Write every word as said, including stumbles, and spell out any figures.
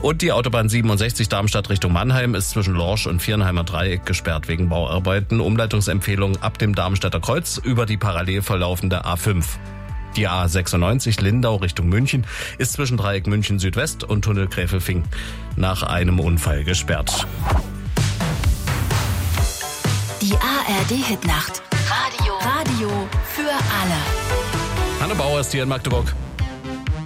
Und die Autobahn siebenundsechzig Darmstadt Richtung Mannheim ist zwischen Lorsch und Viernheimer Dreieck gesperrt wegen Bauarbeiten. Umleitungsempfehlung ab dem Darmstädter Kreuz über die parallel verlaufende A fünf. Die A sechsundneunzig Lindau Richtung München ist zwischen Dreieck München Südwest und Tunnel Gräfelfing nach einem Unfall gesperrt. Die A R D-Hitnacht. Radio. Radio für alle. Hanne Bauer ist hier in Magdeburg.